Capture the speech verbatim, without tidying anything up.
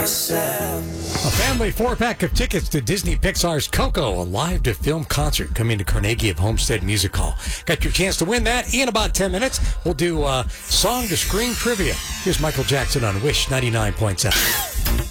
myself. A family four-pack of tickets to Disney Pixar's Coco, a live-to-film concert coming to Carnegie of Homestead Music Hall. Got your chance to win that in about ten minutes. We'll do uh, song-to-screen trivia. Here's Michael Jackson on Wish ninety-nine point seven.